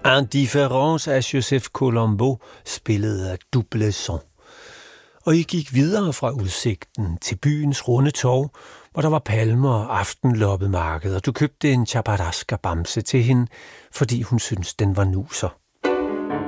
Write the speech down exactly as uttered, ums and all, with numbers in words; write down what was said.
Indifférence af Joseph Colombo, spillet af Doubleson. Og I gik videre fra udsigten til byens runde torv, hvor der var palmer og aftenloppemarked, og du købte en chaparasca-bamse til hende, fordi hun syntes, den var nuser.